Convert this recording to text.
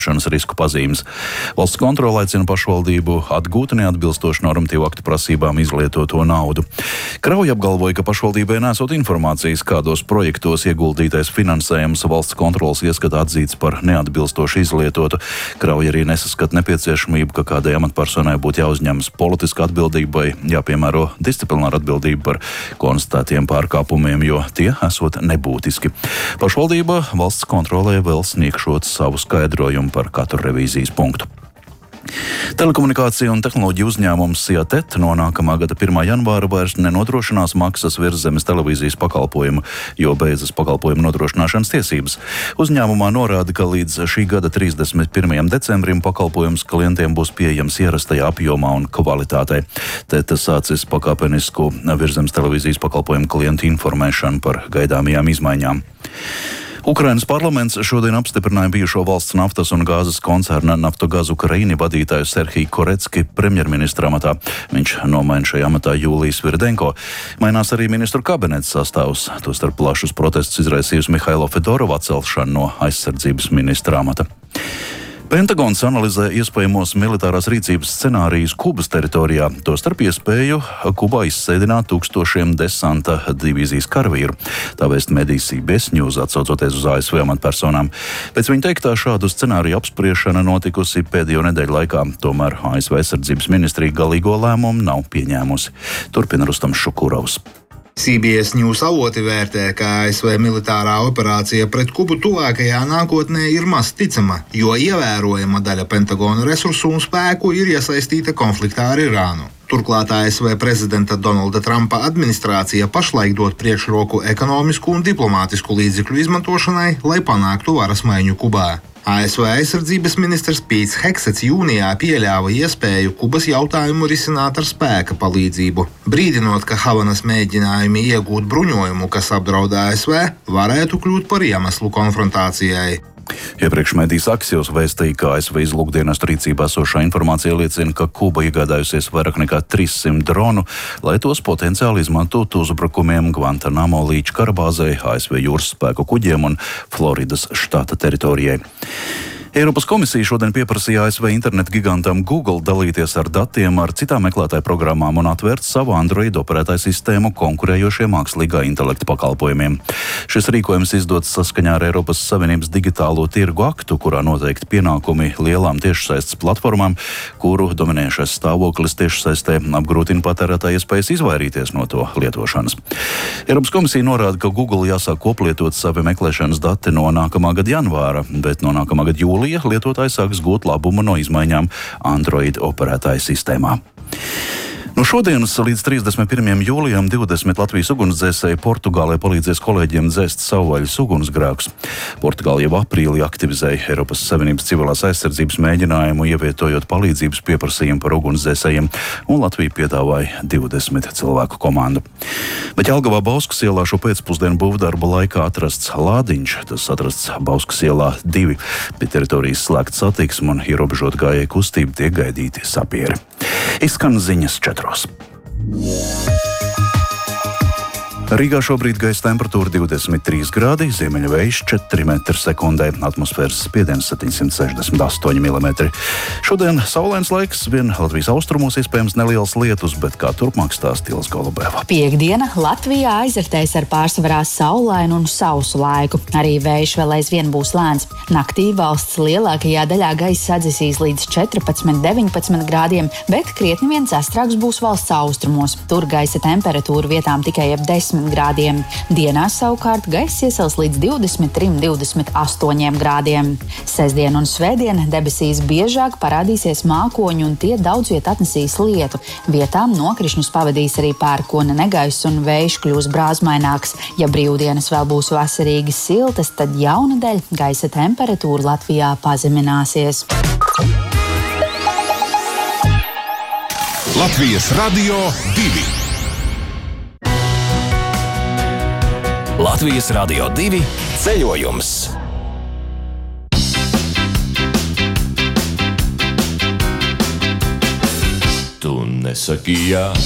risku pazīmes. Valsts kontrole aicina pašvaldību atgūt neatbilstoši normatīvu aktu prasībām izlietoto naudu. Krauja apgalvoja, ka pašvaldībai nesot informācijas, kādos projektos ieguldītais finansējums valsts kontroles ieskatā atzīts par neatbilstoši izlietotu. Krauja arī nesaskat nepieciešamību, ka kādai amatpersonai būtu jāuzņemas politiska atbildība vai jāpiemēro disciplināra atbildība par konstatētiem pārkāpumiem, jo tie esot nebūtiski. Pašvaldība valsts kontrolē vēl sniegšot savu skaidrojumu par katru revīzijas punktu. Telekomunikāciju un tehnoloģiju uzņēmums Siatet no nākamā gada 1. janvāra vairs nenodrošinās maksas virszemes televīzijas pakalpojumu, jo beidzas pakalpojumu nodrošināšanas tiesības. Uzņēmumā norāda, ka līdz šī gada 31. decembrim pakalpojums klientiem būs pieejams ierastajā apjomā un kvalitātei. Te sācis pakāpenisku virszemes televīzijas pakalpojumu klientu informēšanu par gaidāmajām izmaiņām. Ukrainas parlaments šodien apstiprināja bijušo valsts naftas un gāzes koncerna Naftogaz Ukraini vadītāju Serhiju Korecki premjerministra amatā. Viņš nomaina šajā amatā Jūliju Svirdenko. Mainās arī ministru kabinets sastāvs. Tostarp plašus protestus izraisījusi Mihailo Fedorovu atcelšanu no aizsardzības ministra amata. Pentagons analizē iespējamos militārās rīcības scenārijus Kubas teritorijā, tostarp iespēju Kubā izsēdināt 1000 desanta divīzijas karavīru. Tā vēst medijas CBS News, atsaucoties uz ASV amatpersonām. Pēc viņa teiktā šādu scenāriju apspriešana notikusi pēdējo nedēļu laikā, tomēr ASV aizsardzības ministrija galīgo lēmumu nav pieņēmusi. Turpina Rustams Šukurovs. CBS News avoti vērtē, ka ASV militārā operācija pret Kubu tuvākajā nākotnē ir maz ticama, jo ievērojama daļa Pentagona resursu un spēku ir iesaistīta konfliktā ar Irānu. Turklāt ASV prezidenta Donalda Trumpa administrācija pašlaik dod priekšroku ekonomisku un diplomātisku līdzekļu izmantošanai, lai panāktu varas maiņu Kubā. ASV aizsardzības ministrs Pīts Heksets jūnijā pieļāva iespēju Kubas jautājumu risināt ar spēka palīdzību, brīdinot, ka Havanas mēģinājumi iegūt bruņojumu, kas apdraud ASV, varētu kļūt par iemeslu konfrontācijai. Iepriekš medijas Axios vēstīja, ka ASV izlūkdienestu rīcībā esošā informācija liecina, ka Kuba iegādājusies vairāk nekā 300 dronu, lai tos potenciāli izmantotu uzbrukumiem Guantanamo līča karabāzei, ASV jūras spēku kuģiem un Floridas štata teritorijai. Eiropas komisija šodien pieprasīja ASV internetu gigantam Google dalīties ar datiem ar citām meklētāju programmām un atvērt savu Android operētāju sistēmu konkurējošiem mākslīgā intelekta pakalpojumiem. Šis rīkojums izdots saskaņā ar Eiropas Savienības digitālo tirgu aktu, kurā noteikti pienākumi lielām tiešsaistes platformām, kuru dominējušais stāvoklis tiešsaistē apgrūtina patērētāju iespējas izvairīties no to lietošanas. Eiropas komisija norāda, ka Google jāsāk koplietot savi meklēšanas dati no nākamā gada janvāra, bet no nākamā gada jūlija lietotāji sāks gūt labumu no izmaiņām Android operētāju sistēmā. No šodienas līdz 31. jūlijam 20 Latvijas ugunsdzēsēji Portugālē palīdzēs kolēģiem dzēst savvaļas ugunsgrēkus. Portugāla jau aprīlī aktivizēja Eiropas Savienības civilās aizsardzības mēģinājumu, ievietojot palīdzības pieprasījumu par ugunsdzēsējiem, un Latvija piedāvāja 20 cilvēku komandu. Bet Jelgavā Bauskas ielā šo pēcpusdienu būvdarba laikā atrasts lādiņš, tas atrasts Bauskas ielā 2. Pie teritorijas slēgta satiksme un ierobežot gājēju kustību tiek gaidīti sapieri. Izskan ziņas 4. Rīgā šobrīd gaisa temperatūra 23 grādi, ziemeļvējš 4 m/sekundē, atmosfēras spiediens 768 mm. Šodien saulains laiks, vien Latvijas austrumos iespējams neliels lietus, bet kā turpmāk stāsta Ilze Golubeva. Piektdiena Latvijā aizvērtēs ar pārsvarā saulainu un sausu laiku. Arī vējš vēl aizvien būs lēns. Naktī valsts lielākajā daļā gaisa sadzisīs līdz 14–19 grādiem, bet krietni vien sastrāks būs valsts austrumos. Tur gaisa temperatūra vietām tikai ap 10 grādiem. Dienās savukārt gaiss iesals līdz 23–28 grādiem. Sestdien un svētdien debesīs biežāk parādīsies mākoņi un tie daudz viet atnesīs lietu. Vietām nokrišņus pavadīs arī pērkona negaiss un vējš kļūs brāzmaināks. Ja brīvdienas vēl būs vasarīgi siltas, tad jaunadēļ gaisa temperatūra Latvijā pazemināsies. Latvijas Radio 2. Latvijas Radio 2 ceļojums. Tu nesaki jā.